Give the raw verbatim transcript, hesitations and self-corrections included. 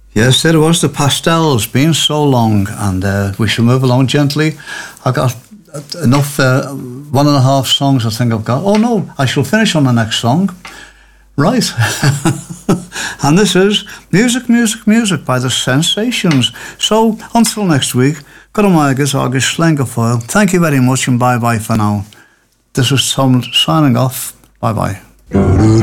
Yes, there was the pastels, been so long, and uh, we shall move along gently. I got enough, uh, one and a half songs I think I've got. Oh no, I shall finish on the next song. Right. And this is Music, Music, Music by The Sensations. So, until next week, good on my guess, August Schlengerfoil. Thank you very much and bye-bye for now. This is Tom signing off. Bye-bye.